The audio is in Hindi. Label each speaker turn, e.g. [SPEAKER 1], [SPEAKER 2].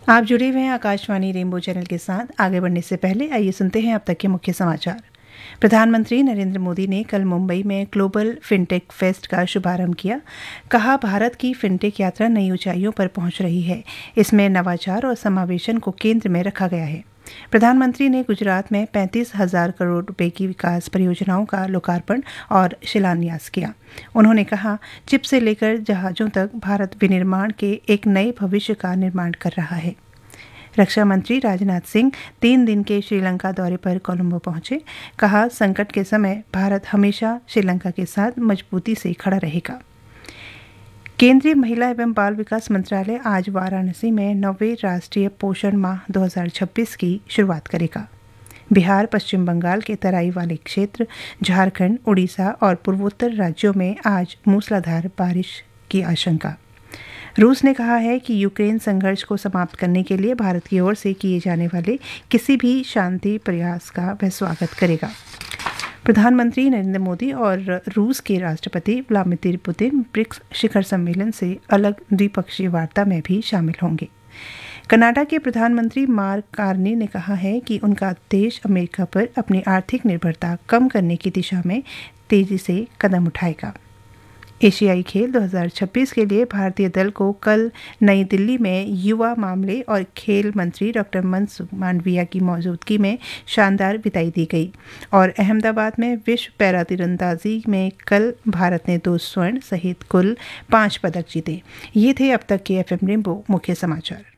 [SPEAKER 1] आप जुड़े हुए हैं आकाशवाणी रेनबो चैनल के साथ। आगे बढ़ने से पहले आइए सुनते हैं अब तक के मुख्य समाचार। प्रधानमंत्री नरेंद्र मोदी ने कल मुंबई में ग्लोबल फिनटेक फेस्ट का शुभारंभ किया। कहा, भारत की फिनटेक यात्रा नई ऊंचाइयों पर पहुंच रही है। इसमें नवाचार और समावेशन को केंद्र में रखा गया है। प्रधानमंत्री ने गुजरात में 35,000 करोड़ रुपए की विकास परियोजनाओं का लोकार्पण और शिलान्यास किया। उन्होंने कहा, चिप से लेकर जहाजों तक भारत विनिर्माण के एक नए भविष्य का निर्माण कर रहा है। रक्षा मंत्री राजनाथ सिंह 3 दिन के श्रीलंका दौरे पर कोलंबो पहुंचे। कहा, संकट के समय भारत हमेशा श्रीलंका के साथ मजबूती से खड़ा रहेगा। केंद्रीय महिला एवं बाल विकास मंत्रालय आज वाराणसी में 9वें राष्ट्रीय पोषण माह 2026 की शुरुआत करेगा। बिहार, पश्चिम बंगाल के तराई वाले क्षेत्र, झारखंड, उड़ीसा और पूर्वोत्तर राज्यों में आज मूसलाधार बारिश की आशंका। रूस ने कहा है कि यूक्रेन संघर्ष को समाप्त करने के लिए भारत की ओर से किए जाने वाले किसी भी शांति प्रयास का वह स्वागत करेगा। प्रधानमंत्री नरेंद्र मोदी और रूस के राष्ट्रपति व्लादिमीर पुतिन ब्रिक्स शिखर सम्मेलन से अलग द्विपक्षीय वार्ता में भी शामिल होंगे। कनाडा के प्रधानमंत्री मार्क कार्नी ने कहा है कि उनका देश अमेरिका पर अपनी आर्थिक निर्भरता कम करने की दिशा में तेजी से कदम उठाएगा। एशियाई खेल 2026 के लिए भारतीय दल को कल नई दिल्ली में युवा मामले और खेल मंत्री डॉक्टर मनसुख मांडविया की मौजूदगी में शानदार विदाई दी गई और अहमदाबाद में विश्व पैरा तीरंदाजी में कल भारत ने 2 स्वर्ण सहित कुल 5 पदक जीते। ये थे अब तक के एफएम रेनबो मुख्य समाचार।